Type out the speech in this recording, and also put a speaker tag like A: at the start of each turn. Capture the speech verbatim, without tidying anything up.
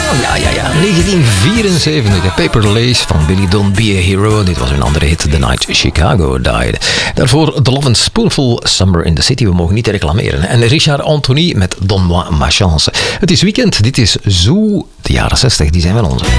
A: Ja, ja, ja. negentien vierenzeventig. De Paper Lace van Billy Don't Be a Hero. Dit was een andere hit. The Night Chicago Died. Daarvoor The Love and Spoonful, Summer in the City. We mogen niet reclameren. En Richard Anthony met Donne-moi ma chance. Het is weekend. Dit is Zoo. De jaren zestig, die zijn van ons.